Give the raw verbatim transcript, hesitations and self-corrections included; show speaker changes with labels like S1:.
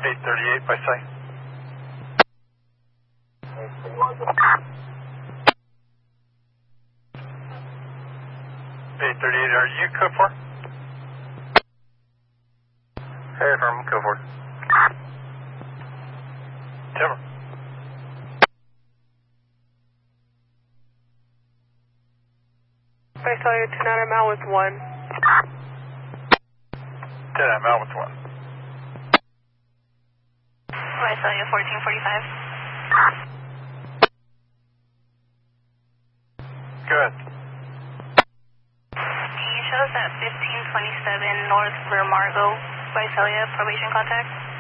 S1: eight thirty-eight by sight. eight thirty-eight, are you code four? Hey, from code four. Timber.
S2: I saw you ten out of mount with one.
S1: ten out of mount with one.
S3: I saw you fourteen forty-five.
S1: Good.
S3: Can you show us at fifteen twenty-seven North Remargo, Visalia, probation contact?